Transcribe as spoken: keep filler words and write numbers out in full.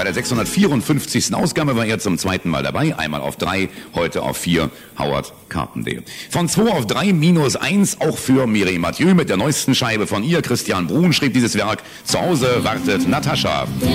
Bei der sechshundertvierundfünfzigsten Ausgabe war er zum zweiten Mal dabei. Einmal auf drei, heute auf vier. Howard Carpendale. Von zwei auf drei minus eins, auch für Mireille Mathieu mit der neuesten Scheibe von ihr. Christian Bruhn schrieb dieses Werk. Zu Hause wartet Natascha.